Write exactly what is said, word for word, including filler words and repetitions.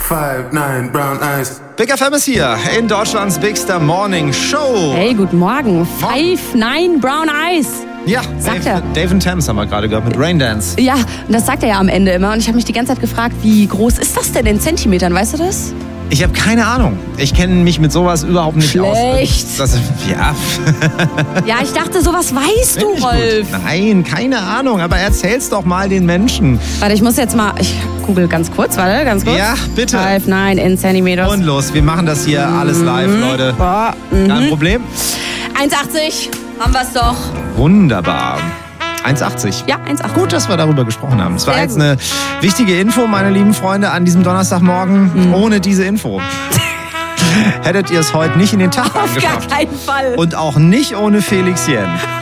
five nine brown eyes. Big F M ist hier in Deutschlands Bigster Morning Show. Hey, guten Morgen. Five nine brown eyes. Ja, sagt Dave, er. Dave and Thames haben wir gerade gehört mit Rain Dance. Ja, und das sagt er ja am Ende immer. Und ich habe mich die ganze Zeit gefragt, wie groß ist das denn in Zentimetern? Weißt du das? Ich habe keine Ahnung. Ich kenne mich mit sowas überhaupt nicht Schlecht. aus. Das, ja. Ja, ich dachte, sowas weißt du, Find ich Rolf. gut. Nein, keine Ahnung. Aber erzähl's doch mal den Menschen. Warte, ich muss jetzt mal, ich google ganz kurz, warte, ganz kurz. Ja, bitte. Five nine in Zentimeters. Und los, wir machen das hier alles live, Leute. Boah, mhm. Kein Problem. eins achtzig, haben wir's doch. Wunderbar. eins achtzig. Ja, eins achtzig. Gut, dass wir darüber gesprochen haben. Das war Sehr jetzt gut. eine wichtige Info, meine lieben Freunde, an diesem Donnerstagmorgen. Mhm. Ohne diese Info hättet ihr es heute nicht in den Tag Auf gar geschafft. keinen Fall. Und auch nicht ohne Felix Jen.